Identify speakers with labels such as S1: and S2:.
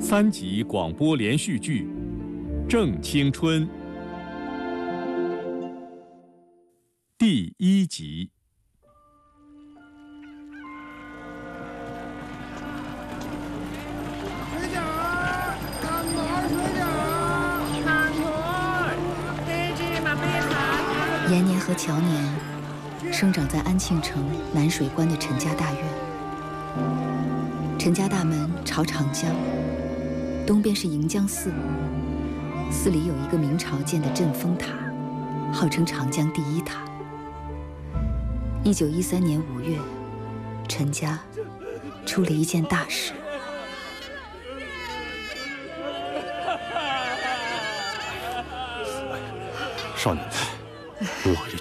S1: 3集广播连续剧《正青春》第1集。
S2: 水点儿，看哪儿水点儿，
S3: 看腿，得这嘛别看。
S4: 延年和乔年生长在安庆城南水关的陈家大院。陈家大门朝长江，东边是迎江寺，寺里有一个明朝建的镇风塔，号称长江第1塔。1913年5月，陈家出了一件大事。
S5: 少奶奶，我